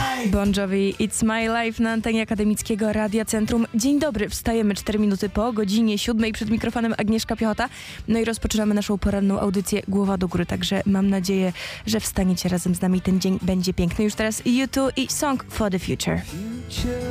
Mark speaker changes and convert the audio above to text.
Speaker 1: Bon Jovi, It's My Life na antenie Akademickiego Radia Centrum. Dzień dobry, wstajemy 4 minuty po godzinie 7. Przed mikrofonem Agnieszka Piechota. No i rozpoczynamy naszą poranną audycję Głowa do góry, także mam nadzieję, że wstaniecie razem z nami. Ten dzień będzie piękny. Już teraz U2 i Song for the Future.